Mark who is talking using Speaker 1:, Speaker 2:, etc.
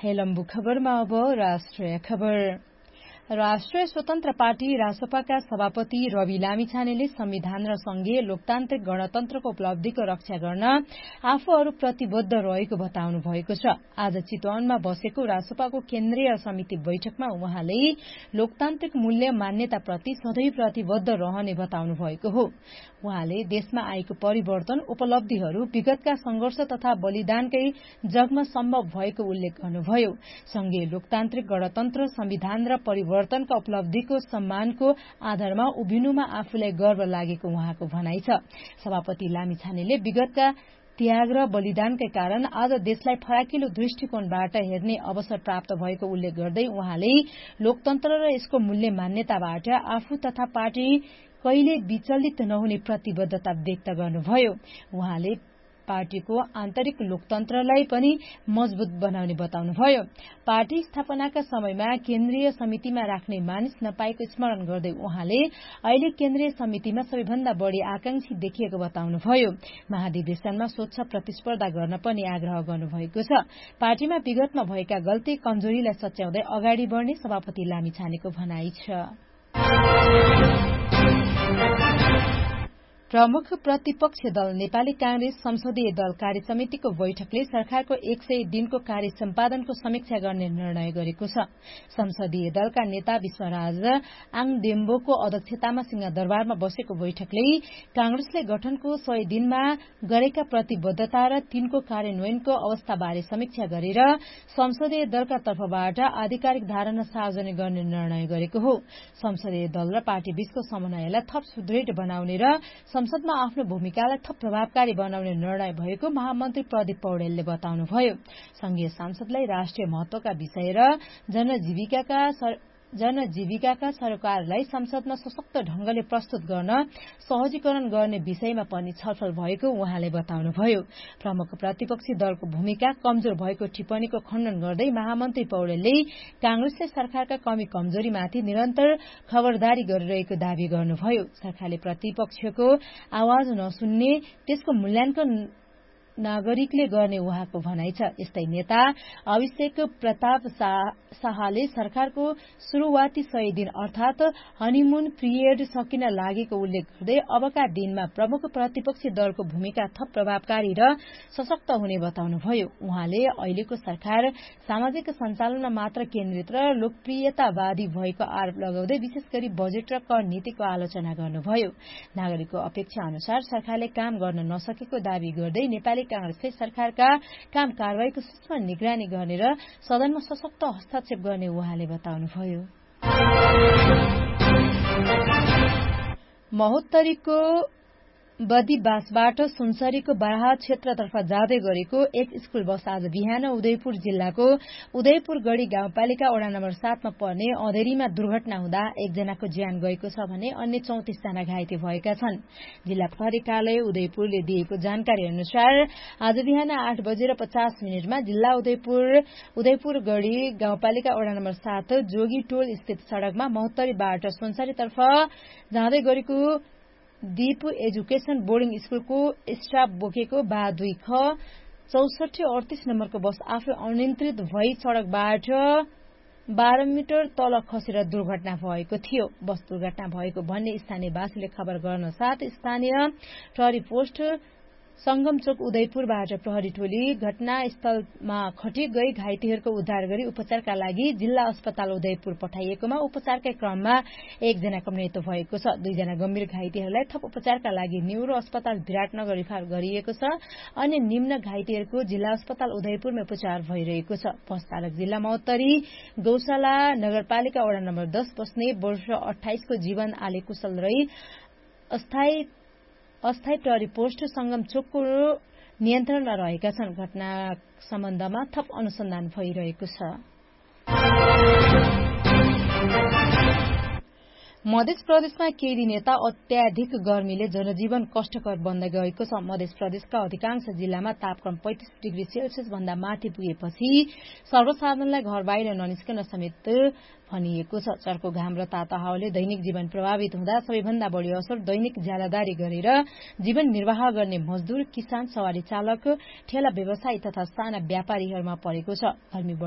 Speaker 1: हेलम्बु खबरमा अब राष्ट्रिय खबर। राष्ट्रिय स्वतन्त्र पार्टी रासपाका सभापति रवि लामिछानेले संविधान र संघीय लोकतान्त्रिक गणतन्त्रको उपलब्धिको रक्षा गर्न आफूहरू प्रतिबद्ध रहेको बताउनु भएको छ। आज चितवनमा बसेको रासपाको केन्द्रीय समिति बैठकमा उहाँले लोकतान्त्रिक मूल्य मान्यताप्रति सधैँ प्रतिबद्ध रहने बताउनु भएको हो। उहाँले देशमा आएको परिवर्तन उपलब्धिहरू विगतका संघर्ष तथा बलिदानकै जगमा सम्भव भएको उल्लेख गर्नुभयो। संघीय लोकतान्त्रिक गणतन्त्र संविधान र परिवर्तनका उपलब्धिको सम्मानको आधारमा उभिनुमा आफूलाई गर्व लागेको उहाँको भनाइ छ। सभापति लामिछानेले विगतका त्याग र बलिदानकै कारण आज देशलाई फराकिलो दृष्टिकोणबाट हेर्ने अवसर प्राप्त भएको उल्लेख गर्दै उहाँले लोकतन्त्र र यसको मूल्य मान्यताबाट आफू तथा पार्टी कहिले विचलित नहुने प्रतिबद्धता व्यक्त गर्नुभयो। उहाँले पार्टीको आन्तरिक लोकतन्त्रलाई पनि मजबुत बनाउने बताउनुभयो। पार्टी स्थापनाका समयमा केन्द्रीय समितिमा राख्ने मानिस नपाएको स्मरण गर्दै उहाँले अहिले केन्द्रीय समितिमा सबैभन्दा बढ़ी आकांक्षी देखिएको बताउनुभयो। महाधिवेशनमा स्वच्छ प्रतिस्पर्धा गर्न पनि आग्रह गर्नुभएको छ। पार्टीमा विगतमा भएका गल्ती कमजोरीलाई सच्याउँदै अगाडि बढ़ने सभापति लामिछानेको भनाइ छ। प्रमुख प्रतिपक्षी दल नेपाली कांग्रेस संसदीय दल कार्य समितिको बैठकले सरकारको 100 दिनको कार्य सम्पादनको समीक्षा गर्ने निर्णय गरेको छ। संसदीय दलका नेता विश्वराज आङदेम्बोको अध्यक्षतामा सिंहदरबारमा बसेको बैठकले कांग्रेसले गठनको 100 दिनमा गरेका प्रतिबद्धता र तिनको कार्यान्वयनको अवस्थाबारे समीक्षा गरेर संसदीय दलका तर्फबाट आधिकारिक धारणा सार्वजनिक गर्ने निर्णय गरेको हो। संसदीय दल र पार्टी बीचको समन्वयलाई थप सुदृढ़ बनाउने र संसदमा आफ्नो भूमिकालाई थप प्रभावकारी बनाउने निर्णय भएको महामन्त्री प्रदीप पौडेलले बताउनुभयो। संघीय सांसदलाई राष्ट्रिय महत्वका विषय र जनजीविकाका सरोकारलाई संसदमा सशक्त ढंगले प्रस्तुत गर्न सहजीकरण गर्ने विषयमा पनि छलफल भएको उहाँले बताउनुभयो। प्रमुख प्रतिपक्षी दलको भूमिका कमजोर भएको टिप्पणीको खण्डन गर्दै महामन्त्री पौडेलले कांग्रेसले सरकारका कमी कमजोरीमाथि निरन्तर खबरदारी गरिरहेको दावी गर्नुभयो। सरकारले प्रतिपक्षको आवाज नसुन्ने त्यसको मूल्याङ्कन नागरिकले गर्ने उहाँको भनाइ छ। यस्तै नेता अभिषेक प्रताप शाहले सरकारको शुरूआती 100 दिन अर्थात हनीमून पिरियड सकिन लागेको उल्लेख गर्दै अबका दिनमा प्रमुख प्रतिपक्षी दलको भूमिका थप प्रभावकारी र सशक्त हुने बताउनुभयो। उहाँले अहिलेको सरकार सामाजिक सञ्चालनमा मात्र केन्द्रित र लोकप्रियतावादी भएको आरोप लगाउँदै विशेष गरी बजेट र कर नीतिको आलोचना गर्नुभयो। नागरिकको अपेक्षा अनुसार सरकारले काम गर्न नसकेको दावी गर्दै नेपाली कांग्रेसले सरकारका काम कारवाहीको सूक्ष्म निगरानी गर्ने र सदनमा सशक्त हस्तक्षेप गर्ने उहाँले बताउनुभयो। महोत्तरीको बदीबासबाट सुनसरीको बाराहा क्षेत्रतर्फ जाँदै गरेको एक स्कूल बस आज बिहान उदयपुर जिल्लाको उदयपुरगढ़ी गाउँपालिका वडा नम्बर 7 मा पर्ने अँधेरीमा दुर्घटना हुँदा एकजनाको ज्यान गएको छ भने अन्य 34 जना घाइते भएका छन्। जिल्ला प्रहरी कार्यालय उदयपुरले दिएको जानकारी अनुसार आज बिहान 8:50 जिल्ला उदयपुरगढ़ी गाउँपालिका वडा नम्बर 7 जोगी टोल स्थित सड़कमा महोत्तरीबाट सुनसरीतर्फ जाँदै गरेको दीप एजुकेशन बोर्डिङ स्कूलको स्टाफ बोकेको बा 2 ख 6438 नम्बरको बस आफै अनियन्त्रित भई सड़कबाट 12 मिटर तल खसेर दुर्घटना भएको थियो। बस दुर्घटना भएको भन्ने स्थानीयवासीले खबर गर्न साथ स्थानीय प्रहरी पोस्ट संगमचोक उदयपुरबाट प्रहरी टोली घटनास्थलमा खटी गई घाइतेहरूको उद्धार गरी उपचारका लागि जिल्ला अस्पताल उदयपुर पठाइएकोमा उपचारकै क्रममा एकजनाको मृत्यु भएको छ। 2 जना गम्भीर घाइतेहरूलाई थप उपचारका लागि न्यूरो अस्पताल विराटनगर रिफर गरिएको छ। अन्य निम्न घाइतेहरूको जिल्ला अस्पताल उदयपुरमा उपचार भइरहेको छ। बस चालक जिल्ला महोत्तरी गौशाला नगरपालिका वडा नम्बर 10 बस्ने वर्ष 28 को जीवन आले कुशल रही अस्थायी प्रहरी पोस्ट संगमचोकको नियन्त्रणमा रहेका छन्। घटना सम्बन्धमा थप अनुसन्धान भइरहेको छ। मध्य प्रदेशमा केही दिन यता अत्याधिक गर्मीले जनजीवन कष्टकर बन्दै गएको छ। मध्य प्रदेशका अधिकांश जिल्लामा तापक्रम 35 डिग्री सेल्सियस भन्दा माथि पुगेपछि सर्वसाधारणलाई घर बाहिर ननिस्कन समेत भनिएको छ। चर्को घाम र तातो हावाले दैनिक जीवन प्रभावित हुँदा सबैभन्दा बढ़ी असर दैनिक ज्यालादारी गरेर जीवन निर्वाह गर्ने मजदूर, किसान, सवारी चालक, ठेला व्यवसायी तथा साना व्यापारीहरूमा परेको छ। गर्मी